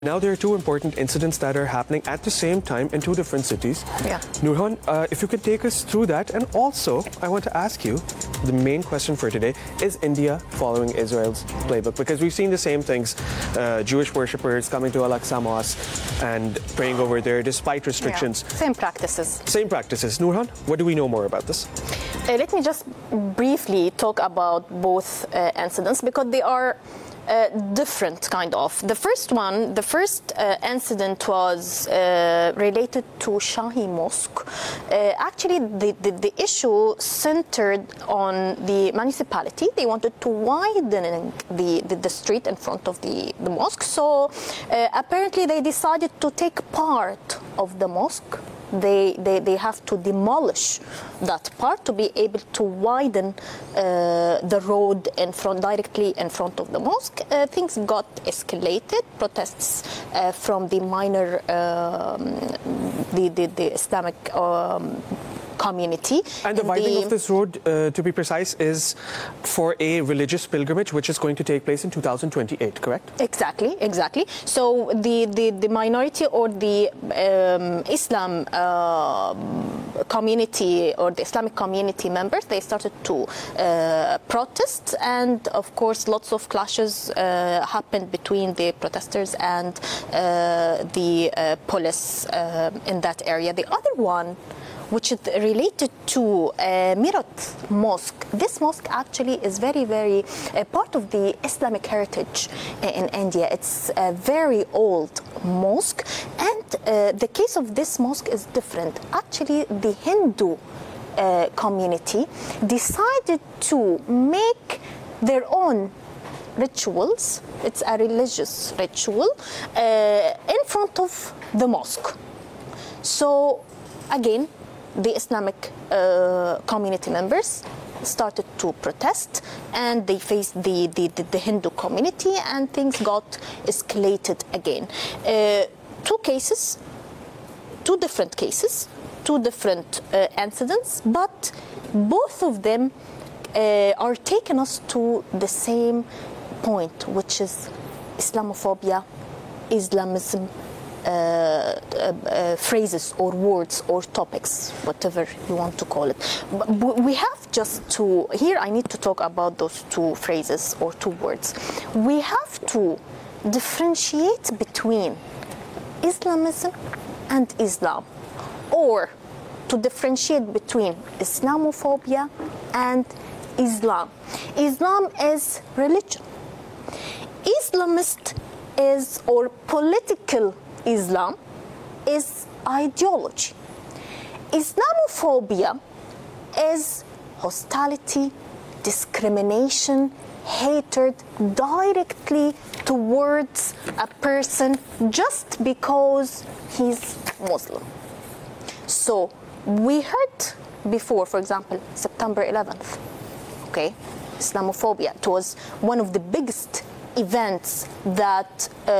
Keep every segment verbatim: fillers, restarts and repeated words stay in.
Now there are two important incidents that are happening at the same time in two different cities. Yeah. Nurhan, uh, if you could take us through that. And also, I want to ask you, the main question for today, is India following Israel's playbook? Because we've seen the same things, uh, Jewish worshippers coming to Al-Aqsa Mosque and praying over there despite restrictions. Yeah. Same practices. Same practices. Nurhan, what do we know more about this? Uh, let me just briefly talk about both uh, incidents because they are Uh, different, kind of. The first one, the first uh, incident was uh, related to Shahi Mosque. Uh, actually, the, the, the issue centered on the municipality. They wanted to widen the, the, the street in front of the, the mosque. So uh, apparently they decided to take part of the mosque. They, they, they have to demolish that part to be able to widen uh, the road in front, directly in front of the mosque. Uh, things got escalated. Protests uh, from the minor, um, the, the, the Islamic um, community. And the widening the, of this road, uh, to be precise, is for a religious pilgrimage which is going to take place in two thousand twenty-eight, correct? Exactly, exactly. So the, the, the minority or the um, Islam uh, community or the Islamic community members, they started to uh, protest, and of course lots of clashes uh, happened between the protesters and uh, the uh, police uh, in that area. The other one, which is related to uh, Meerut Mosque. This mosque actually is very, very uh, part of the Islamic heritage in India. It's a very old mosque, and uh, the case of this mosque is different. Actually, the Hindu uh, community decided to make their own rituals. It's a religious ritual uh, in front of the mosque. So, again, the Islamic uh, community members started to protest, and they faced the, the, the, the Hindu community, and things got escalated again. Uh, two cases, two different cases, two different uh, incidents, but both of them uh, are taking us to the same point, which is Islamophobia, Islamism, Uh, uh, uh, phrases or words or topics, whatever you want to call it. But we have just to, here I need to talk about those two phrases or two words. We have to differentiate between Islamism and Islam, or to differentiate between Islamophobia and Islam. Islam is religion. Islamist is, or political Islam is ideology. Islamophobia is hostility, discrimination, hatred directly towards a person just because he's Muslim. So we heard before, for example, September eleventh, okay, Islamophobia. It was one of the biggest events that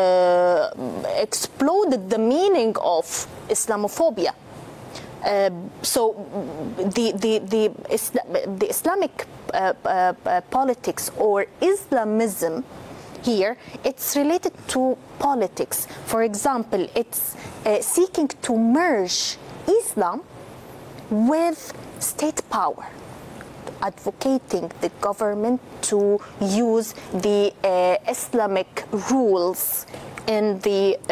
uh, exploded the meaning of Islamophobia. Uh, so the, the, the, Isla the Islamic uh, uh, politics or Islamism here, it's related to politics. For example, it's uh, seeking to merge Islam with state power, advocating the government to use the uh, Islamic rules in the uh,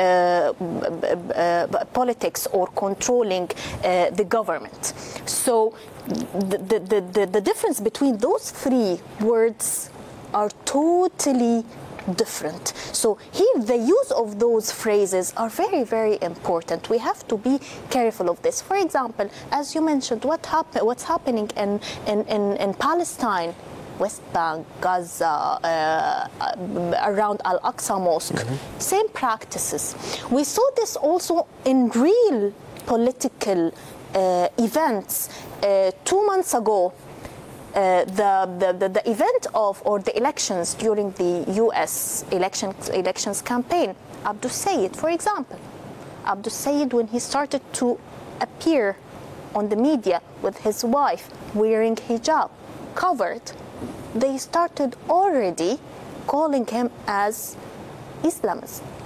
uh, politics or controlling uh, the government. So the, the, the, the difference between those three words are totally different. So here the use of those phrases are very, very important. We have to be careful of this. For example, as you mentioned, what happen, what's happening in, in, in, in Palestine, West Bank, Gaza, uh, around Al-Aqsa Mosque, mm-hmm. Same practices. We saw this also in real political uh, events. Uh, two months ago, Uh, the, the, the, the event of, or the elections during the U S election, elections campaign, Abdul Sayyid, for example. Abdul Sayyid, when he started to appear on the media with his wife wearing hijab, covered, they started already calling him as Islamist.